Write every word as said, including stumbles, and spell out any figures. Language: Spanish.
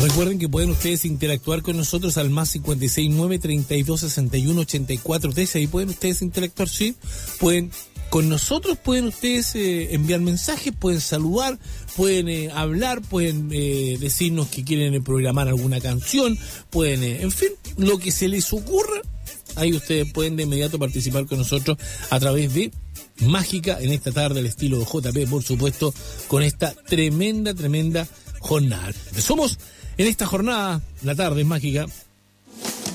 Recuerden que pueden ustedes interactuar con nosotros al más cincuenta y seis nueve, treinta y dos, sesenta y uno, ochenta y cuatro trece. Ahí pueden ustedes interactuar, sí. Pueden con nosotros, pueden ustedes eh, enviar mensajes, pueden saludar, pueden eh, hablar, pueden eh, decirnos que quieren eh, programar alguna canción, pueden, eh, en fin, lo que se les ocurra. Ahí ustedes pueden de inmediato participar con nosotros a través de Mágica en esta tarde, al estilo de J P, por supuesto, con esta tremenda, tremenda jornada. Somos en esta jornada, la tarde es mágica,